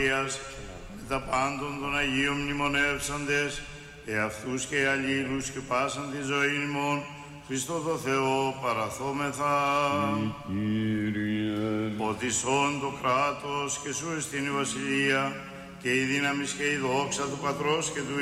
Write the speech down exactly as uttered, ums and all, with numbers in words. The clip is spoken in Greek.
με τα πάντων των Αγίων μνημονεύσαντες, εαυτούς και αλλήλους και πάσαν τη ζωή ημών, Χριστό το Θεό παραθόμεθα. Ότι σών το κράτος και σου εστίν η βασιλεία και η δύναμις και η δόξα του Πατρός και του